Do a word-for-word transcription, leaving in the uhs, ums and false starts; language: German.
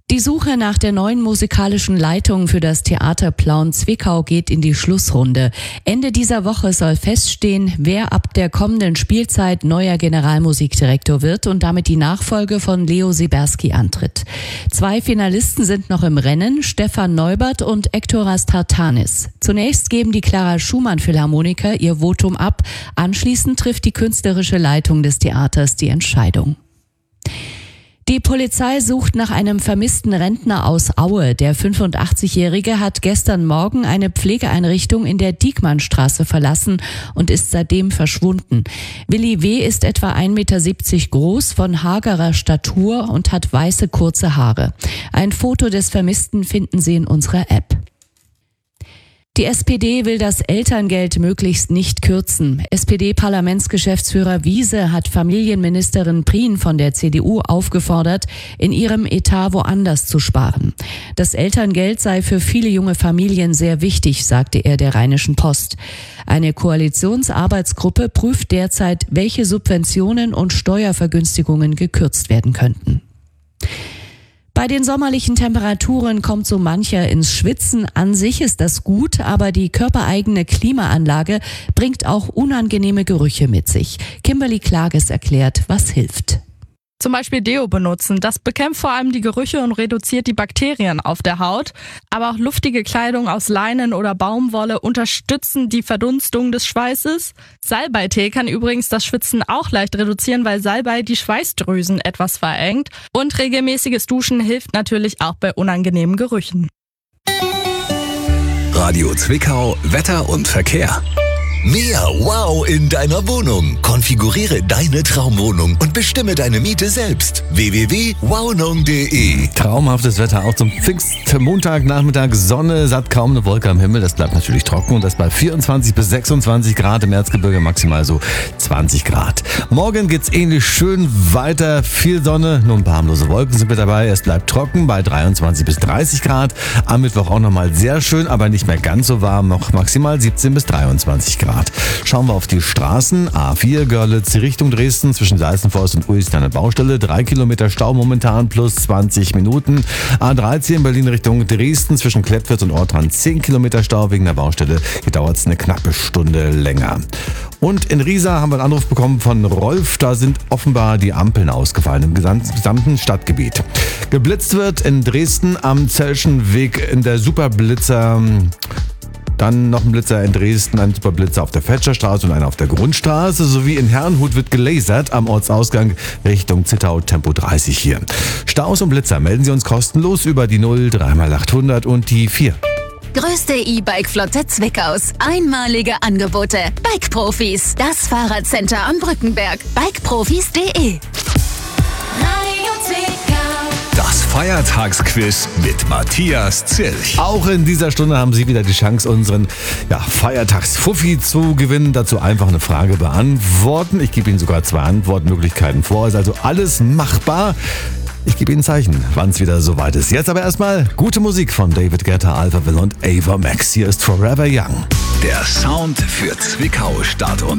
Die Suche nach der neuen musikalischen Leitung für das Theater Plauen-Zwickau geht in die Schlussrunde. Ende dieser Woche soll feststehen, wer ab der kommenden Spielzeit neuer Generalmusikdirektor wird und damit die Nachfolge von Leo Siberski antritt. Zwei Finalisten sind noch im Rennen, Stefan Neubert und Ektoras Tartanis. Zunächst geben die Clara Schumann Philharmoniker ihr Votum ab, anschließend trifft die künstlerische Leitung des Theaters die Entscheidung. Die Polizei sucht nach einem vermissten Rentner aus Aue. Der fünfundachtzigjährige hat gestern Morgen eine Pflegeeinrichtung in der Diekmannstraße verlassen und ist seitdem verschwunden. Willi W. ist etwa ein Meter siebzig groß, von hagerer Statur und hat weiße kurze Haare. Ein Foto des Vermissten finden Sie in unserer App. Die S P D will das Elterngeld möglichst nicht kürzen. S P D-Parlamentsgeschäftsführer Wiese hat Familienministerin Prien von der C D U aufgefordert, in ihrem Etat woanders zu sparen. Das Elterngeld sei für viele junge Familien sehr wichtig, sagte er der Rheinischen Post. Eine Koalitionsarbeitsgruppe prüft derzeit, welche Subventionen und Steuervergünstigungen gekürzt werden könnten. Bei den sommerlichen Temperaturen kommt so mancher ins Schwitzen. An sich ist das gut, aber die körpereigene Klimaanlage bringt auch unangenehme Gerüche mit sich. Kimberly Klages erklärt, was hilft. Zum Beispiel Deo benutzen. Das bekämpft vor allem die Gerüche und reduziert die Bakterien auf der Haut. Aber auch luftige Kleidung aus Leinen oder Baumwolle unterstützen die Verdunstung des Schweißes. Salbeitee kann übrigens das Schwitzen auch leicht reduzieren, weil Salbei die Schweißdrüsen etwas verengt. Und regelmäßiges Duschen hilft natürlich auch bei unangenehmen Gerüchen. Radio Zwickau, Wetter und Verkehr. Mehr Wow in deiner Wohnung. Konfiguriere deine Traumwohnung und bestimme deine Miete selbst. w w w punkt wownung punkt d e. Traumhaftes Wetter auch zum Pfingstmontagnachmittag. Sonne, satt, kaum eine Wolke am Himmel. Das bleibt natürlich trocken und das bei vierundzwanzig bis sechsundzwanzig Grad, im Erzgebirge maximal so zwanzig Grad. Morgen geht's ähnlich schön weiter. Viel Sonne, nur ein paar harmlose Wolken sind mit dabei. Es bleibt trocken bei dreiundzwanzig bis dreißig Grad. Am Mittwoch auch nochmal sehr schön, aber nicht mehr ganz so warm. Noch maximal siebzehn bis dreiundzwanzig Grad. Schauen wir auf die Straßen. A vier Görlitz Richtung Dresden zwischen Salzenforst und Uelzen eine Baustelle. Drei Kilometer Stau momentan plus zwanzig Minuten. A dreizehn Berlin Richtung Dresden zwischen Klettwitz und Ortrand zehn Kilometer Stau wegen der Baustelle. Hier dauert es eine knappe Stunde länger. Und in Riesa haben wir einen Anruf bekommen von Rolf. Da sind offenbar die Ampeln ausgefallen im gesamten Stadtgebiet. Geblitzt wird in Dresden am Zellschen Weg in der Superblitzer. Dann noch ein Blitzer in Dresden, ein Superblitzer auf der Fetscherstraße und einer auf der Grundstraße. Sowie in Herrnhut wird gelasert am Ortsausgang Richtung Zittau, Tempo dreißig hier. Staus und Blitzer melden Sie uns kostenlos über die null drei mal achthundert und die vier. Größte E-Bike-Flotte Zwickaus. Einmalige Angebote. Bike-Profis. Das Fahrradcenter am Brückenberg. bikeprofis punkt de. Das Feiertagsquiz mit Matthias Zilch. Auch in dieser Stunde haben Sie wieder die Chance, unseren ja, Feiertagsfuffi zu gewinnen. Dazu einfach eine Frage beantworten. Ich gebe Ihnen sogar zwei Antwortmöglichkeiten vor. Ist also alles machbar. Ich gebe Ihnen ein Zeichen, wann es wieder soweit ist. Jetzt aber erstmal gute Musik von David Guetta, Alphaville und Ava Max. Hier ist Forever Young. Der Sound für Zwickau, Stadt und